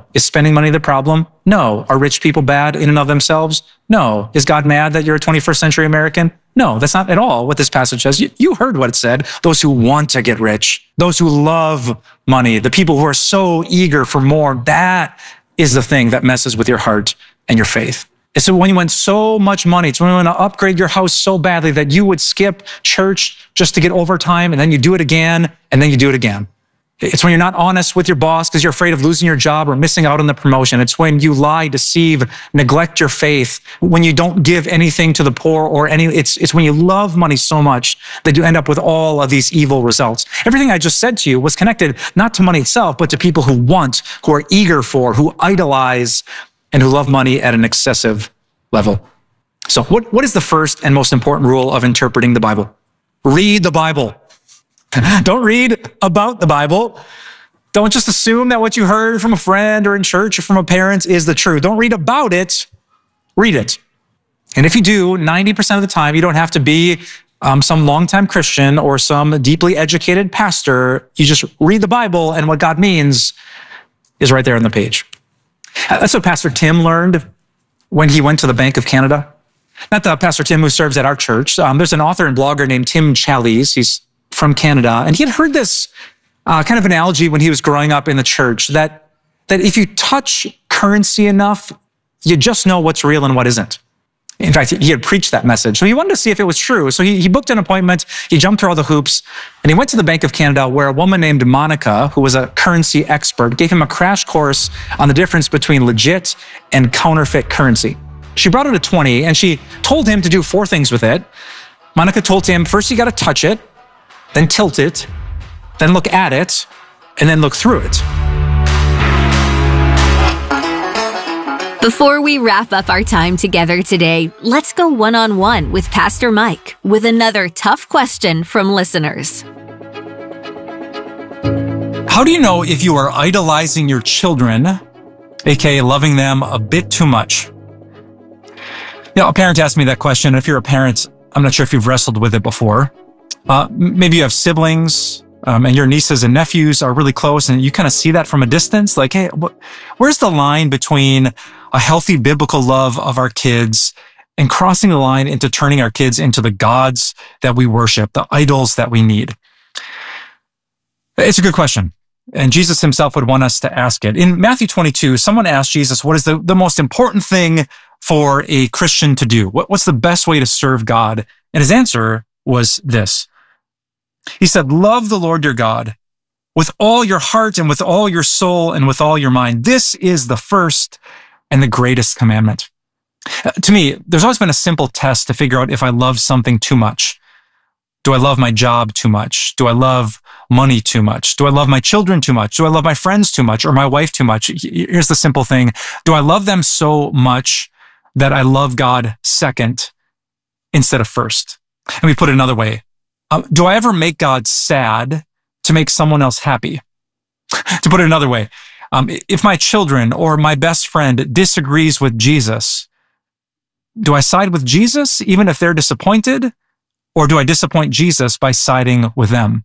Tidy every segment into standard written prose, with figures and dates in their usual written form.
Is spending money the problem? No. Are rich people bad in and of themselves? No. Is God mad that you're a 21st century American? No, that's not at all what this passage says. You heard what it said. Those who want to get rich, those who love money, the people who are so eager for more, that is the thing that messes with your heart and your faith. It's when you want so much money, it's when you want to upgrade your house so badly that you would skip church just to get overtime, and then you do it again, and then you do it again. It's when you're not honest with your boss because you're afraid of losing your job or missing out on the promotion. It's when you lie, deceive, neglect your faith, when you don't give anything to the poor or it's when you love money so much that you end up with all of these evil results. Everything I just said to you was connected not to money itself, but to people who want, who are eager for, who idolize, and who love money at an excessive level. So what is the first and most important rule of interpreting the Bible? Read the Bible. Don't read about the Bible. Don't just assume that what you heard from a friend or in church or from a parent is the truth. Don't read about it. Read it. And if you do, 90% of the time, you don't have to be some longtime Christian or some deeply educated pastor. You just read the Bible, and what God means is right there on the page. That's what Pastor Tim learned when he went to the Bank of Canada. Not the Pastor Tim who serves at our church. There's an author and blogger named Tim Challies. He's from Canada. And he had heard this kind of analogy when he was growing up in the church that if you touch currency enough, you just know what's real and what isn't. In fact, he had preached that message. So he wanted to see if it was true. So he booked an appointment. He jumped through all the hoops, and he went to the Bank of Canada where a woman named Monica, who was a currency expert, gave him a crash course on the difference between legit and counterfeit currency. She brought it to 20, and she told him to do 4 things with it. Monica told him, first you got to touch it, then tilt it, then look at it, and then look through it. Before we wrap up our time together today, let's go one-on-one with Pastor Mike with another tough question from listeners. How do you know if you are idolizing your children, aka loving them a bit too much? A parent asked me that question. If you're a parent, I'm not sure if you've wrestled with it before. Maybe you have siblings, and your nieces and nephews are really close, and you kind of see that from a distance. Like, hey, where's the line between a healthy biblical love of our kids and crossing the line into turning our kids into the gods that we worship, the idols that we need? It's a good question. And Jesus himself would want us to ask it. In Matthew 22, someone asked Jesus, what is the most important thing for a Christian to do? What's the best way to serve God? And his answer was this. He said, love the Lord your God with all your heart and with all your soul and with all your mind. This is the first and the greatest commandment. To me, there's always been a simple test to figure out if I love something too much. Do I love my job too much? Do I love money too much? Do I love my children too much? Do I love my friends too much or my wife too much? Here's the simple thing. Do I love them so much that I love God second instead of first? Let me put it another way. Do I ever make God sad to make someone else happy? To put it another way, if my children or my best friend disagrees with Jesus, do I side with Jesus even if they're disappointed? Or do I disappoint Jesus by siding with them?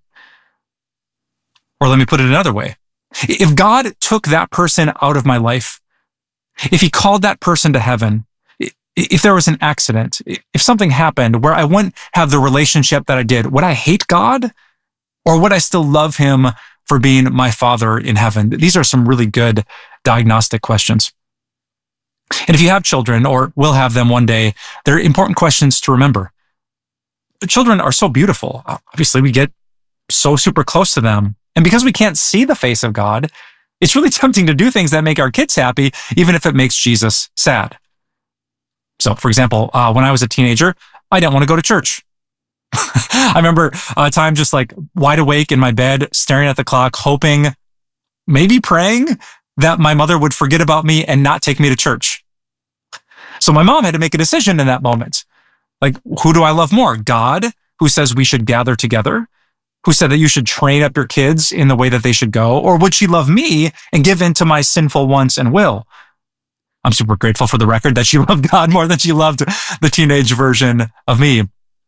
Or let me put it another way. If God took that person out of my life, if he called that person to heaven, if there was an accident, if something happened where I wouldn't have the relationship that I did, would I hate God? Or would I still love him for being my Father in heaven? These are some really good diagnostic questions. And if you have children or will have them one day, they're important questions to remember. Children are so beautiful. Obviously, we get so super close to them. And because we can't see the face of God, it's really tempting to do things that make our kids happy, even if it makes Jesus sad. So, for example, when I was a teenager, I didn't want to go to church. I remember a time just like wide awake in my bed, staring at the clock, hoping, maybe praying that my mother would forget about me and not take me to church. So my mom had to make a decision in that moment. Like, who do I love more? God, who says we should gather together, who said that you should train up your kids in the way that they should go, or would she love me and give in to my sinful wants and will? I'm super grateful for the record that she loved God more than she loved the teenage version of me.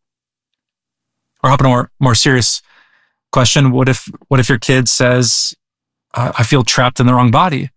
Or how about a more serious question? What if your kid says, I feel trapped in the wrong body?